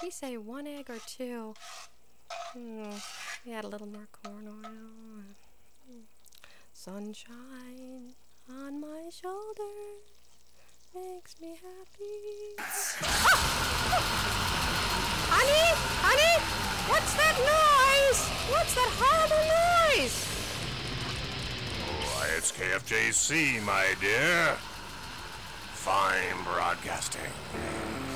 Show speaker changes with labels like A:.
A: he say 1 egg or 2? Add a little more corn oil. Sunshine on my shoulder makes me happy. Honey, what's that noise? What's that horrible noise?
B: Why, it's KFJC, my dear. Fine broadcasting.